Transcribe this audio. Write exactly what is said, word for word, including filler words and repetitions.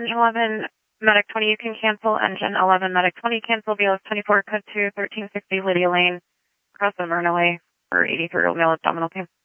ten eleven, Medic twenty, you can cancel. Engine eleven, Medic twenty, cancel. B L S twenty-four, code two, thirteen sixty, Lydia Lane, across the Myrna Way for eighty-three-year-old male abdominal pain.